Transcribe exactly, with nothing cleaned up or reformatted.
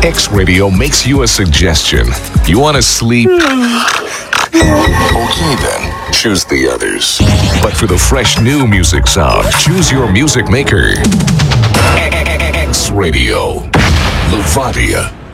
X Radio makes you a suggestion. You want to sleep? Okay then, choose the others. But for the fresh new music sound, choose your music maker. X Radio. Levadia.